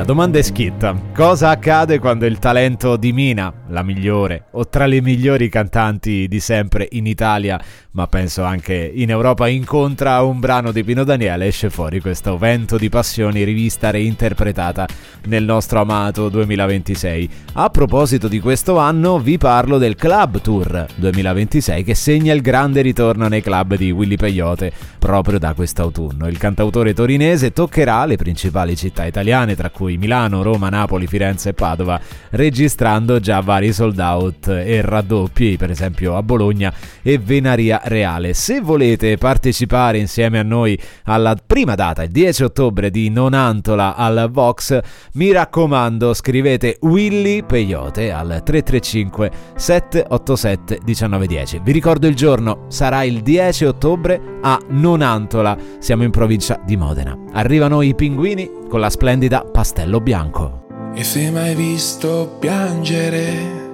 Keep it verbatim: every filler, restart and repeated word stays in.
domanda è schietta. Cosa accade quando il talento di Mina, la migliore o tra le migliori cantanti di sempre in Italia, ma penso anche in Europa, incontra un brano di Pino Daniele? Esce fuori questo Vento di passioni, rivista reinterpretata nel nostro amato duemilaventisei. A proposito di questo anno vi parlo del Club Tour duemilaventisei, che segna il grande ritorno nei club di Willy Peyote proprio da quest'autunno. Il cantautore torinese toccherà le principali città italiane, tra cui Milano, Roma, Napoli, Firenze e Padova, registrando già vari sold out e raddoppi, per esempio a Bologna e Venaria Reale. Se volete partecipare insieme a noi alla prima data, il dieci ottobre, di Nonantola al Vox, mi raccomando, scrivete Willy Peyote al tre tre cinque sette otto sette uno nove uno zero. Vi ricordo il giorno, sarà il dieci ottobre a Nonantola, siamo in provincia di Modena. Arrivano i Pinguini con la splendida Pastello Bianco. E se mai visto piangere